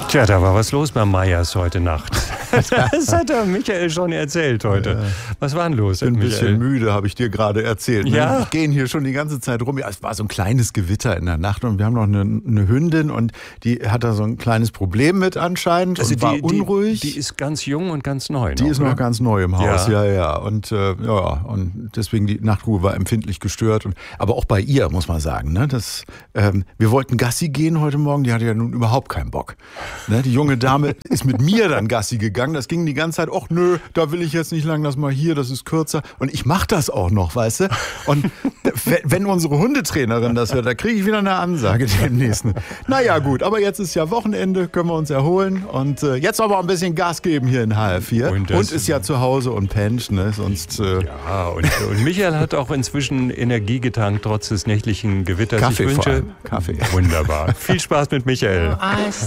Tja, da war was los bei Meyers heute Nacht. Das hat der Michael schon erzählt heute. Ja. Was war denn los? Ich bin ein bisschen müde, habe ich dir gerade erzählt. Ne? Ja. Wir gehen hier schon die ganze Zeit rum. Ja, es war so ein kleines Gewitter in der Nacht und wir haben noch eine Hündin und die hat da so ein kleines Problem mit anscheinend und war unruhig. Die ist ganz jung und ganz neu. Die ist noch ganz neu im Haus, Ja. ja. Und und deswegen die Nachtruhe war empfindlich gestört. Aber auch bei ihr, muss man sagen. Ne? Wir wollten Gassi gehen heute Morgen, die hatte ja nun überhaupt keinen Bock. Ne? Die junge Dame ist mit mir dann Gassi gegangen. Das ging die ganze Zeit, ach nö, da will ich jetzt nicht lang, lass mal hier, das ist kürzer. Und ich mach das auch noch, weißt du? Und wenn unsere Hundetrainerin das hört, da kriege ich wieder eine Ansage demnächst. Naja gut, aber jetzt ist ja Wochenende, können wir uns erholen. Und jetzt aber ein bisschen Gas geben hier in HF4. Und ist ja zu Hause und pennt, ne? Sonst... Ja, und Michael hat auch inzwischen Energie getankt, trotz des nächtlichen Gewitters. Kaffee Ich wünsche, vor allem. Kaffee. Wunderbar. Viel Spaß mit Michael.